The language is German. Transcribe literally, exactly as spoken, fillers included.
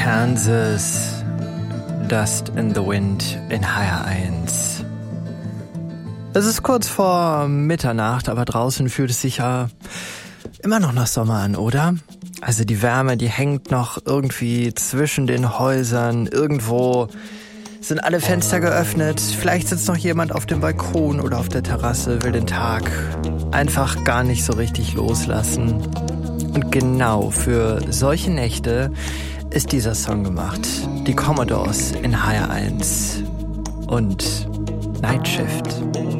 Kansas, Dust in the Wind in H R eins. Es ist kurz vor Mitternacht, aber draußen fühlt es sich ja immer noch nach Sommer an, oder? Also die Wärme, die hängt noch irgendwie zwischen den Häusern. Irgendwo sind alle Fenster geöffnet. Vielleicht sitzt noch jemand auf dem Balkon oder auf der Terrasse, will den Tag einfach gar nicht so richtig loslassen. Und genau für solche Nächte ist dieser Song gemacht. Die Commodores in H R eins und Night Shift.